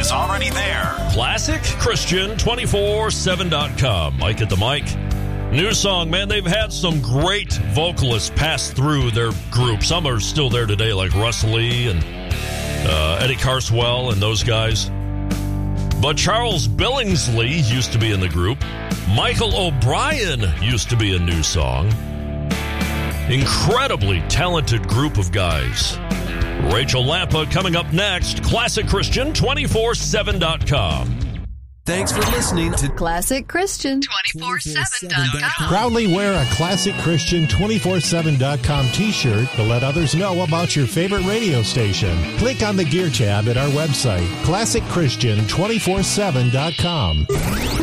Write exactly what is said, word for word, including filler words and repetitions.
is already there. Classic Christian two four seven dot com. Mike at the mic. New song, man. They've had some great vocalists pass through their group. Some are still there today, like Russ Lee and uh, Eddie Carswell and those guys. But Charles Billingsley used to be in the group. Michael O'Brien used to be a new song. Incredibly talented group of guys. Rachel Lampa coming up next. Classic Christian two four seven dot com. Thanks for listening to Classic Christian two four seven dot com. Proudly wear a Classic Christian two four seven dot com t-shirt to let others know about your favorite radio station. Click on the gear tab at our website, classic christian two four seven dot com.